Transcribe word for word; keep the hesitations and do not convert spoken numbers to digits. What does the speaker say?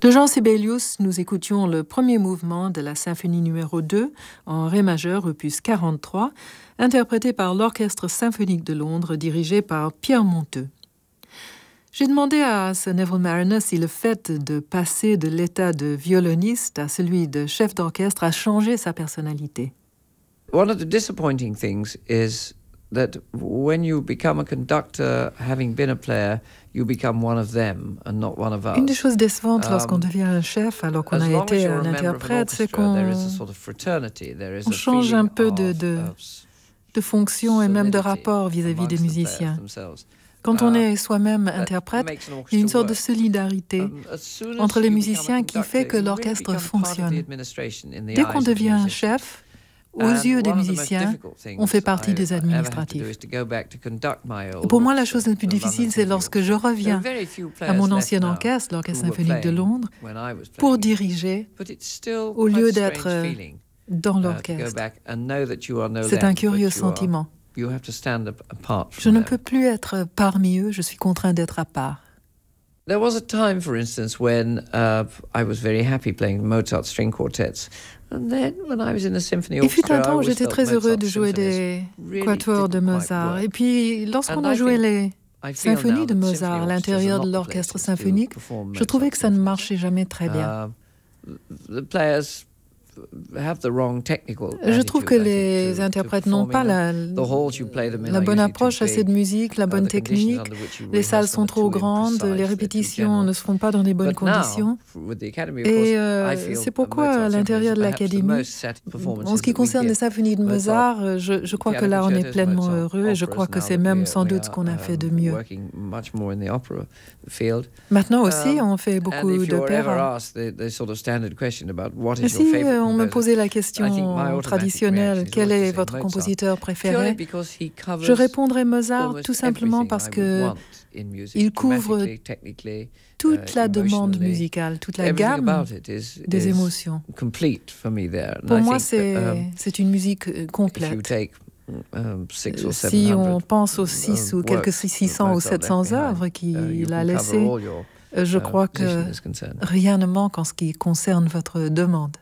De Jean Sibelius, nous écoutions le premier mouvement de la symphonie numéro deux en ré majeur, opus quarante-trois, interprété par l'Orchestre symphonique de Londres, dirigé par Pierre Monteux. J'ai demandé à Sir Neville Marriner si le fait de passer de l'état de violoniste à celui de chef d'orchestre a changé sa personnalité. One of the disappointing things is that when you become a conductor, having been a player, you become one of them and not one of us. Une des choses décevantes lorsqu'on devient un chef alors qu'on a été un interprète, c'est qu'on on change un peu de, de, de fonction et même de rapport vis-à-vis des musiciens. Quand on est soi-même interprète, il y a une sorte de solidarité entre les musiciens qui fait que l'orchestre fonctionne. Dès qu'on devient un chef, aux yeux des musiciens, on fait partie des administratifs. Et pour moi, la chose la plus difficile, c'est lorsque je reviens à mon ancien orchestre, l'Orchestre symphonique de Londres, pour diriger, au lieu d'être dans l'orchestre. C'est un curieux sentiment. Je ne peux plus être parmi eux, je suis contraint d'être à part. There was a time, for instance, when uh, I was very happy playing Mozart string quartets. And then, when I was in the symphony orchestra, Il fut un temps où j'étais très heureux de jouer des quatuors de Mozart. Et puis, lorsqu'on a joué les symphonies de Mozart à l'intérieur de l'orchestre symphonique, je trouvais que ça ne marchait jamais très bien. Je trouve que les interprètes n'ont pas la, la bonne approche à cette musique, la bonne technique. Les salles sont trop grandes, les répétitions ne se font pas dans des bonnes conditions. Et euh, c'est pourquoi, à l'intérieur de l'Académie, en ce qui concerne les symphonies de Mozart, je, je crois que là, on est pleinement heureux et je crois que c'est même sans doute ce qu'on a fait de mieux. Maintenant aussi, on fait beaucoup d'opéra. Et si on me posait la question traditionnelle, quel est votre compositeur préféré? Je répondrais Mozart tout simplement parce que il couvre toute la demande musicale, toute la gamme des émotions. Pour moi, c'est, c'est une musique complète. Si on pense aux six ou quelques six cents ou sept cents œuvres qu'il a laissées, je crois que rien ne manque en ce qui concerne votre demande.